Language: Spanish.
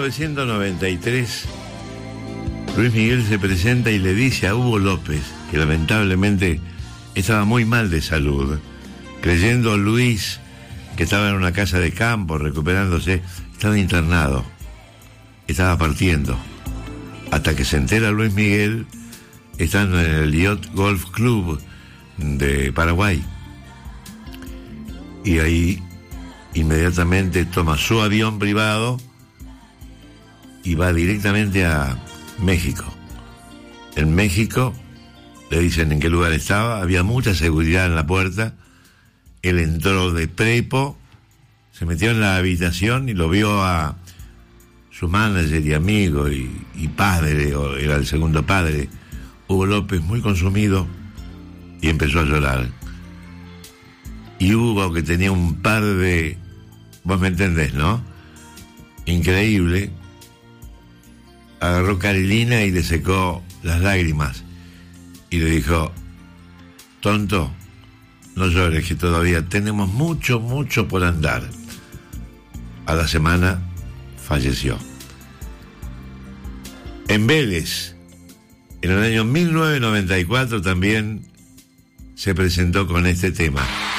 1993, Luis Miguel se presenta y le dice a Hugo López, que lamentablemente estaba muy mal de salud, creyendo Luis que estaba en una casa de campo recuperándose, estaba internado, estaba partiendo, hasta que se entera Luis Miguel estando en el Yacht Golf Club de Paraguay, y ahí inmediatamente toma su avión privado y va directamente a México. En México le dicen en qué lugar estaba, había mucha seguridad en la puerta. Él entró de prepo, se metió en la habitación y lo vio a su manager y amigo y padre, o era el segundo padre, Hugo López, muy consumido, y empezó a llorar. Y Hugo, que tenía un par de, vos me entendés, ¿no? Increíble, agarró Carilina y le secó las lágrimas y le dijo: tonto, no llores, que todavía tenemos mucho, mucho por andar. A la semana falleció. En Vélez, en el año 1994, también se presentó con este tema.